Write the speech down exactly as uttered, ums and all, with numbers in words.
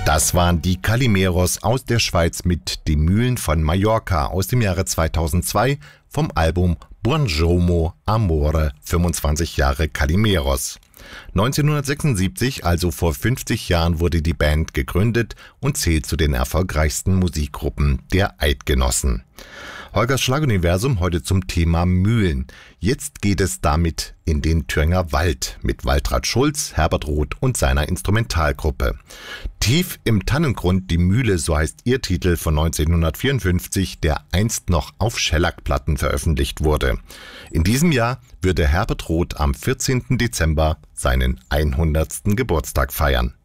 Das waren die Calimeros aus der Schweiz mit Die Mühlen von Mallorca aus dem Jahre zweitausendzwei vom Album Buongiorno Amore, fünfundzwanzig Jahre Calimeros. neunzehnhundertsechsundsiebzig, also vor fünfzig Jahren, wurde die Band gegründet und zählt zu den erfolgreichsten Musikgruppen der Eidgenossen. Holgers Schlaguniversum heute zum Thema Mühlen. Jetzt geht es damit in den Thüringer Wald mit Waltraud Schulz, Herbert Roth und seiner Instrumentalgruppe. Tief im Tannengrund die Mühle, so heißt ihr Titel von neunzehnhundertvierundfünfzig, der einst noch auf Schellackplatten veröffentlicht wurde. In diesem Jahr würde Herbert Roth am vierzehnten Dezember seinen hundertsten Geburtstag feiern.